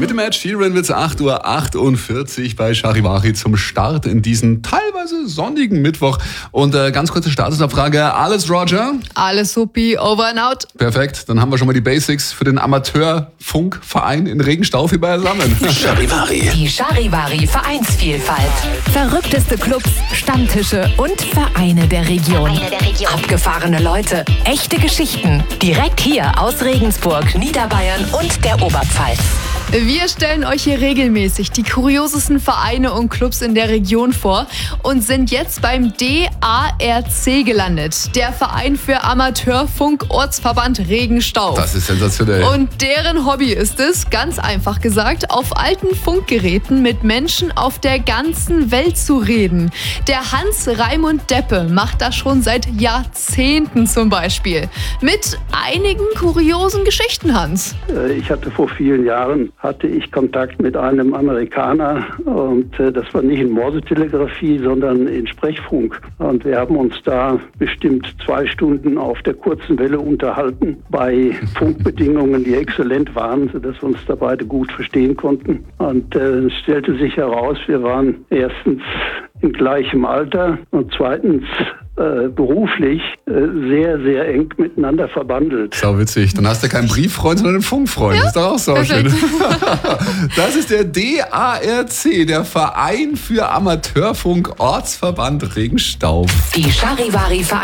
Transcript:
Mit dem Ed Sheeran wird es 8:48 Uhr bei Charivari zum Start in diesen teilweise sonnigen Mittwoch. Und ganz kurze Statusabfrage. Alles Roger? Alles supi, over and out. Perfekt, dann haben wir schon mal die Basics für den Amateurfunkverein in Regenstauf hier beisammen. Charivari. Die Charivari Vereinsvielfalt. Verrückteste Clubs, Stammtische und Vereine der Region. Abgefahrene Leute, echte Geschichten. Direkt hier aus Regensburg, Niederbayern und der Oberpfalz. Wir stellen euch hier regelmäßig die kuriosesten Vereine und Clubs in der Region vor und sind jetzt beim DARC gelandet. Der Verein für Amateurfunk Ortsverband Regenstauf. Das ist sensationell. Und deren Hobby ist es, ganz einfach gesagt, auf alten Funkgeräten mit Menschen auf der ganzen Welt zu reden. Der Hans Raimund Deppe macht das schon seit Jahrzehnten zum Beispiel. Mit einigen kuriosen Geschichten, Hans. Ich hatte vor vielen Jahren Kontakt mit einem Amerikaner und das war nicht in Morsetelegrafie, sondern in Sprechfunk. Und wir haben uns da bestimmt 2 Stunden auf der kurzen Welle unterhalten, bei Funkbedingungen, die exzellent waren, sodass wir uns da beide gut verstehen konnten. Und es stellte sich heraus, wir waren erstens in gleichem Alter und zweitens beruflich sehr, sehr eng miteinander verbandelt. Sau witzig. Dann hast du keinen Brieffreund, sondern einen Funkfreund. Ja, ist doch auch so schön. Das ist der DARC, der Verein für Amateurfunk Ortsverband Regenstauf. Die Charivari